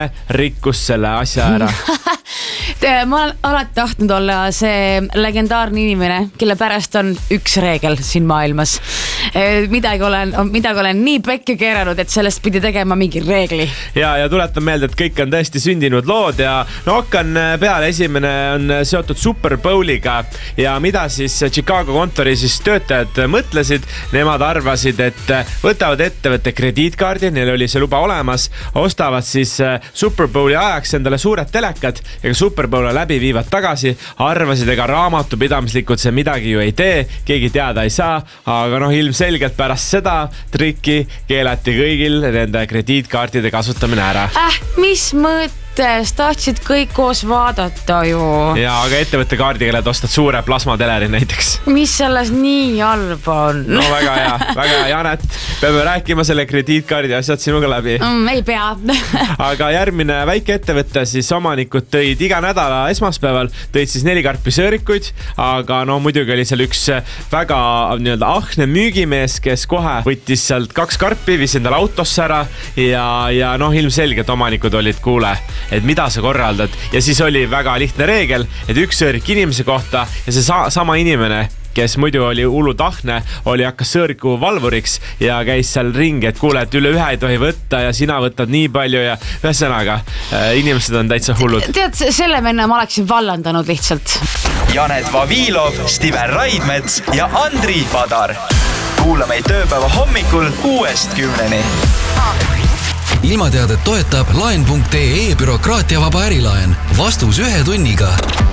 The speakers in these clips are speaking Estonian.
rikkus selle asja ära. Ma olen alati tahtnud olla see legendaarne inimene, kelle pärast on üks reegel siin maailmas. Midagi olen nii pekki keeranud, et sellest pidi tegema mingi reegli. Ja tuletan meelde, et kõik on tõesti sündinud lood ja hakkan peale. Esimene on seotud Super Bowliga ja mida siis Chicago kontori siis töötajad mõtlesid. Nemad arvasid, et võtavad ettevõtte krediitkaardi, neil oli see luba olemas, ostavad siis Super Bowli ajaks endale suured telekad ja Super Bowli läbi viivad tagasi, arvasid ega raamatupidamislikult see midagi ju ei tee, keegi teada ei saa, aga ilmselgelt pärast seda trikki keelati kõigil nende krediitkaartide kasutamine ära. Mis mõttes? Tahtsid kõik koos vaadata ju. Ja, aga ettevõtte kaardiga ostad suure plasmateleri näiteks. Mis selles nii halb on? No väga hea, Janet. Peame rääkima selle krediitkaardi asjad sinuga läbi. Ei pea. Aga järgmine väike ettevõtte siis omanikud tõid iga nädala esmaspäeval, tõid siis 4 karpi sõõrikuid, aga muidugi oli seal üks väga ahne müügimees, kes kohe võttis sealt 2 karpi, viis endale autosse ära ja ilmselgelt omanikud olid kuule, et mida sa korraldad. Ja siis oli väga lihtne reegel, et üks sõõrik inimese kohta ja see sama inimene, kes muidu oli hullult ahne, hakkas sõõriku valvuriks ja käis seal ringi, et kuule, et üle 1 ei tohi võtta ja sina võtad nii palju ja ühesõnaga, inimesed on täitsa hullud. Tead, selle venna ma oleksin vallandanud lihtsalt. Janet Vavilov, Steven Raidmets ja Andri Padar. Kuula meid tööpäeva hommikul 6-10. Ilmateadet toetab laen.ee bürokraatiavaba ärilaen. Vastus 1 tunniga.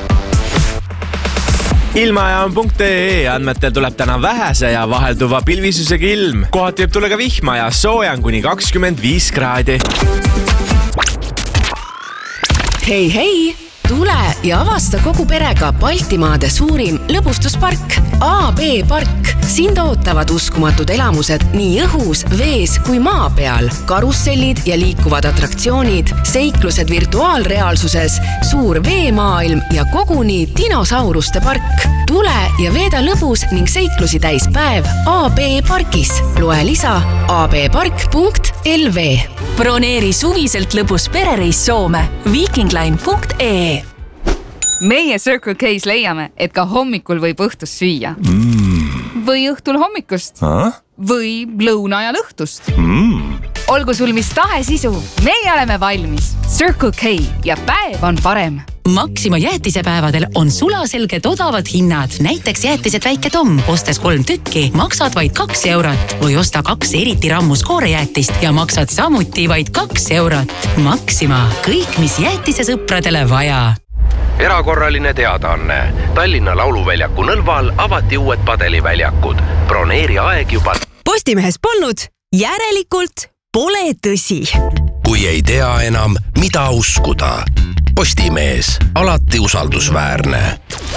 Ilmajaam.ee andmetel tuleb täna vähese ja vahelduva pilvisusega ilm. Kohati võib tulla ka vihma ja sooja on kuni 25 kraadi. Hei! Tule ja avasta kogu perega Baltimaade suurim lõbustuspark AB Park. Sind ootavad uskumatud elamused nii õhus, vees kui maa peal. Karussellid ja liikuvad atraktsioonid, seiklused virtuaalreaalsuses, suur veemaailm ja koguni dinosauruste park. Tule ja veeda lõbus ning seiklusi täis päev AB Parkis. Loe lisa abpark.lv. Broneeri suviselt lõbus perereis Soome vikingline.ee. Meie Circle K's leiame, et ka hommikul võib õhtust süüa. Või õhtul hommikust. Või lõuna ja õhtust. Olgu sul mis tahes isu, meie oleme valmis. Circle K ja päev on parem. Maxima jäätisepäevadel on sulaselged odavad hinnad. Näiteks jäätised Väike Tom. Ostes 3 tükki, maksad vaid 2 eurot. Või osta 2 eriti rammus koorejäätist ja maksad samuti vaid 2 eurot. Maxima. Kõik, mis jäätise sõpradele vaja. Erakorraline teadaanne. Tallinna Lauluväljaku nõlval avati uued padeliväljakud. Broneeri aeg juba. Postimehes polnud, järelikult pole tõsi. Kui ei tea enam, mida uskuda. Postimees, alati usaldusväärne.